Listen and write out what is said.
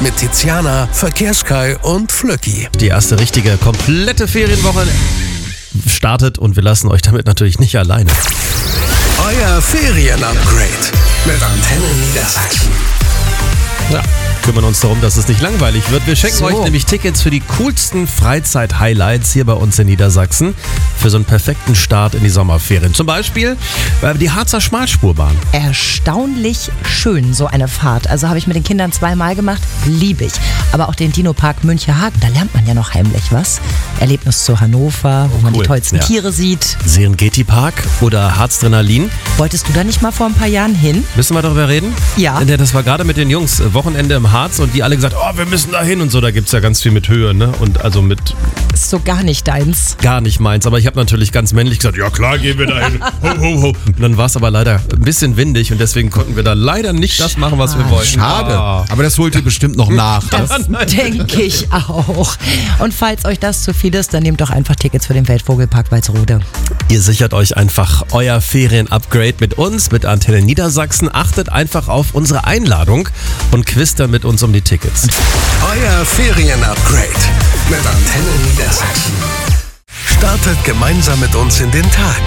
mit Tiziana, Verkehrskai und Flöcki. Die erste richtige, komplette Ferienwoche startet und wir lassen euch damit natürlich nicht alleine. Euer Ferien-Upgrade mit Antenne Niedersachsen. Ja, kümmern uns darum, dass es nicht langweilig wird. Wir schenken So. euch nämlich Tickets für die coolsten Freizeit-Highlights hier bei uns in Niedersachsen für so einen perfekten Start in die Sommerferien. Zum Beispiel die Harzer Schmalspurbahn. Erstaunlich schön, so eine Fahrt. Also habe ich mit den Kindern 2-mal gemacht, liebe ich. Aber auch den Dino-Park Münchehagen, da lernt man ja noch heimlich was. Erlebnis zu Hannover, wo man cool. die tollsten Ja. Tiere sieht. Serengeti-Park oder Harzdrenalin. Wolltest du da nicht mal vor ein paar Jahren hin? Müssen wir darüber reden? Ja. Denn das war gerade mit den Jungs Wochenende im Harz und die alle gesagt, oh, wir müssen da hin und so. Da gibt es ja ganz viel mit Höhe, ne? Und also mit Ist so gar nicht deins. gar nicht meins. Aber ich habe natürlich ganz männlich gesagt, ja klar, gehen wir da hin. Ho, ho, ho. Und dann war es aber leider ein bisschen windig und deswegen konnten wir da leider nicht das machen, was wir wollten. Schade. Ah. Aber das holt ihr bestimmt noch nach. Das denke ich auch. Und falls euch das zu viel ist, dann nehmt doch einfach Tickets für den Weltvogelpark Walsrode. Ihr sichert euch einfach euer Ferien-Upgrade mit uns, mit Antenne Niedersachsen. Achtet einfach auf unsere Einladung und quizt dann mit uns um die Tickets. Euer Ferien-Upgrade mit Antenne Niedersachsen. Startet gemeinsam mit uns in den Tag.